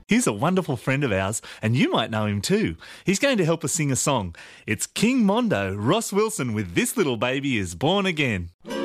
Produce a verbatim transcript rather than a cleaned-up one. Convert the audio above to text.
He's a wonderful friend of ours, and you might know him too. He's going to help us sing a song. It's King Mondo, Ross Wilson with This Little Baby Is Born Again.